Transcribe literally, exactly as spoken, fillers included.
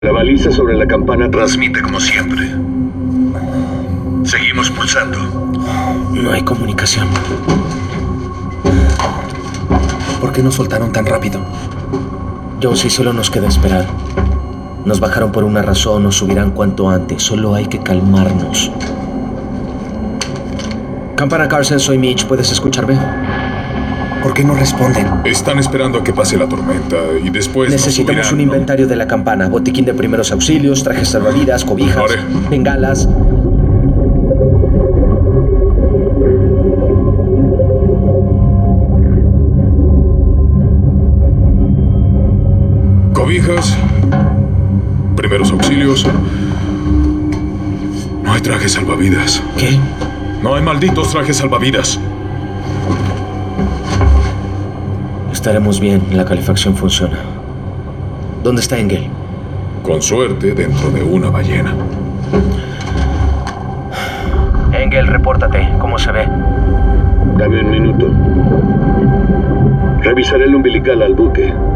La baliza sobre la campana transmite como siempre. Seguimos pulsando. No hay comunicación. ¿Por qué nos soltaron tan rápido? Jonesy, solo nos queda esperar. Nos bajaron por una razón, nos subirán cuanto antes. Solo hay que calmarnos. Campana Carson, soy Mitch. ¿Puedes escucharme? ¿Por qué no responden? Están esperando a que pase la tormenta y después Necesitamos nos subirán, un ¿no? inventario de la campana. Botiquín de primeros auxilios, trajes salvavidas, cobijas, Vale. bengalas. Cobijas, primeros auxilios. No hay trajes salvavidas. ¿Qué? No hay malditos trajes salvavidas. Estaremos bien. La calefacción funciona. ¿Dónde está Engel? Con suerte, dentro de una ballena. Engel, repórtate. ¿Cómo se ve? Dame un minuto. Revisaré el umbilical al buque.